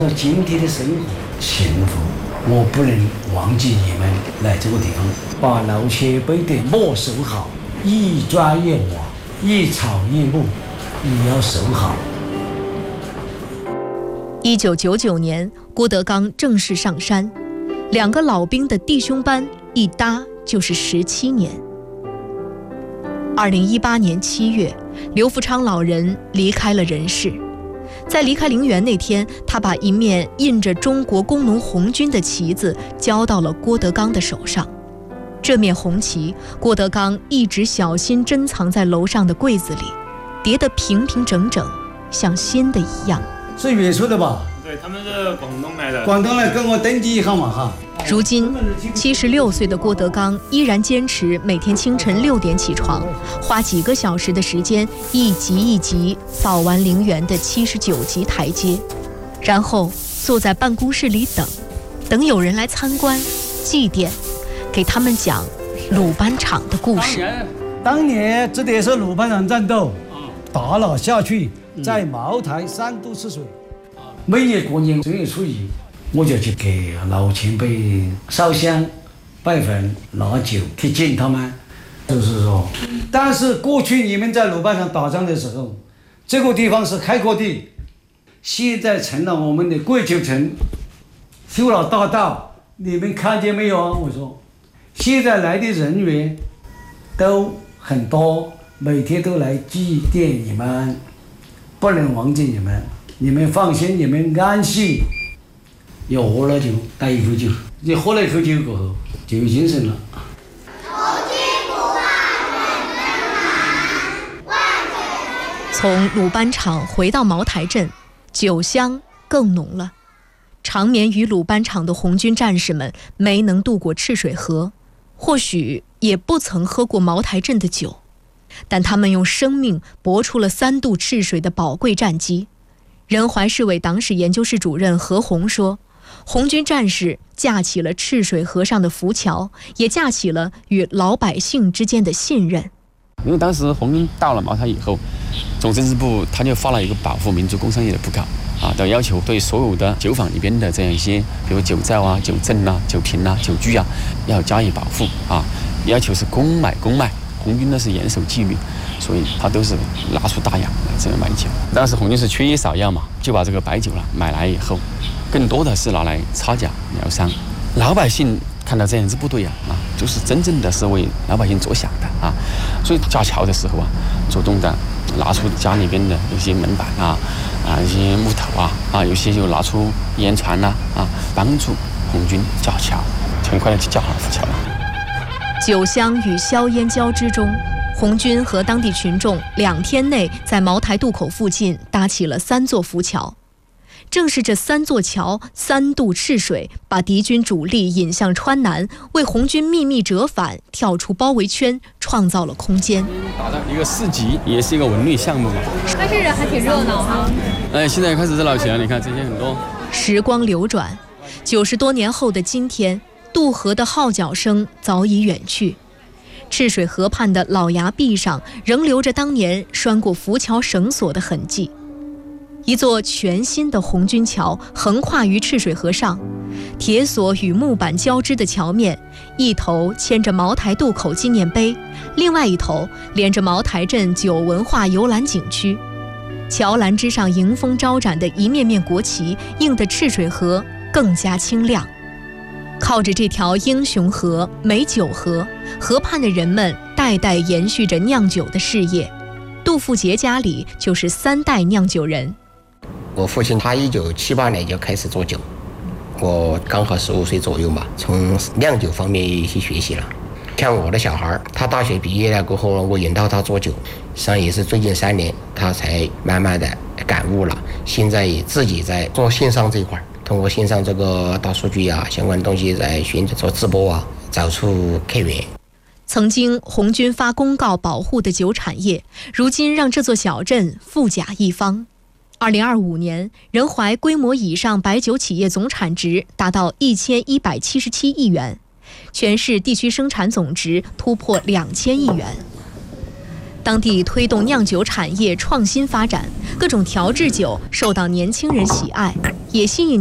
今天的生活幸福，我不能忘记你们来这个地方，把老前辈的木守好，一砖一瓦，一草一木，也要守好。 1999年，郭德纲正式上山，2个老兵的弟兄班一搭就是17年。2018年7月，刘福昌老人离开了人世。在离开陵园那天，他把一面印着中国工农红军的旗子交到了郭德纲的手上。这面红旗，郭德纲一直小心珍藏在楼上的柜子里，叠得平平整整，像新的一样。 是远处的吧？ 对，他们是广东来的。 广东来跟我登记一下嘛哈。 如今76岁的郭德纲依然坚持每天清晨6点起床，花几个小时的时间，一级一级扫完陵园的79级台阶，然后坐在办公室里等有人来参观、祭奠，给他们讲鲁班场的故事。 当年这也是鲁班场战斗，打了下去，在茅台3度赤水。每年过年正月初1，我就去给老前辈烧香、拜坟、拿酒去敬他们。就是说，但是过去你们在鲁班场打仗的时候，这个地方是开阔地，现在成了我们的桂球城，修了大道，你们看见没有啊？我说，现在来的人员都很多，每天都来祭奠你们，不能忘记你们。你们放心，你们安心。要喝了就带一口酒，你喝了一口酒过后就有精神了。 从鲁班场回到茅台镇，酒香更浓了。长眠于鲁班场的红军战士们没能渡过赤水河，或许也不曾喝过茅台镇的酒，但他们用生命搏出了3渡赤水的宝贵战绩。仁怀市委党史研究室主任何红说，红军战士架起了赤水河上的浮桥，也架起了与老百姓之间的信任。 因为当时红军到了茅台以后，总政治部他就发了一个保护民族工商业的布告的要求，对所有的酒坊里边的这样一些，比如酒造啊、酒证啊、酒瓶啊、酒具啊，要加以保护要求是公卖。红军呢是严守纪律，所以他都是拿出大洋来这样买酒。当时红军是缺医少药嘛，就把这个白酒买来以后，更多的是拿来擦脚疗伤。老百姓看到这样子部队就是真正的是为老百姓着想的所以架桥的时候主动的拿出家里边的有些门板一些木头有些就拿出烟船帮助红军架桥，很快的就架好浮桥了。 酒香与硝烟交织中，红军和当地群众2天内在茅台渡口附近搭起了3座浮桥。正是这3座桥3渡赤水，把敌军主力引向川南，为红军秘密折返、跳出包围圈创造了空间。 打的一个市集，也是一个文旅项目嘛。 开始还挺热闹现在开始热闹起来，你看这些很多。 时光流转，90多年后的今天，渡河的号角声早已远去，赤水河畔的老崖壁上仍留着当年拴过浮桥绳索的痕迹。一座全新的红军桥横跨于赤水河上，铁索与木板交织的桥面，一头牵着茅台渡口纪念碑，另外一头连着茅台镇酒文化游览景区。桥栏之上迎风招展的一面面国旗，映得赤水河更加清亮。靠着这条英雄河、美酒河，河畔的人们代代延续着酿酒的事业。杜富杰家里就是3代酿酒人。 我父亲他1978年就开始做酒，我刚好15岁左右嘛，从酿酒方面去学习了。像我的小孩，他大学毕业了过后，我引导他做酒，实际上也是最近3年他才慢慢的感悟了。现在也自己在做线上这一块，通过线上这个大数据相关的东西在寻找做直播找出客源。 曾经红军发公告保护的酒产业，如今让这座小镇富甲一方。2025年，仁怀规模以上白酒企业总产值达到1177亿元，全市地区生产总值突破2000亿元。 当地推动酿酒产业创新发展，各种调制酒受到年轻人喜爱，也吸引